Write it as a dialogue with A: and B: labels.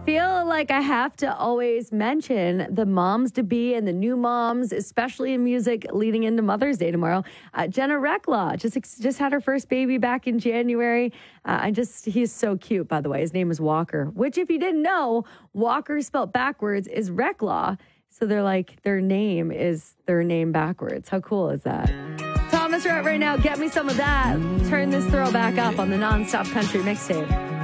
A: feel like I have to always mention the moms to be and the new moms, especially in music leading into Mother's Day tomorrow. Jenna Reklaw just had her first baby back in January. He's so cute, by the way. His name is Walker, which if you didn't know, Walker spelled backwards is Reklaw. So they're like, their name is their name backwards. How cool is that? Thomas Rhett right now, get me some of that. Turn this throwback up on the Nonstop Country Mixtape.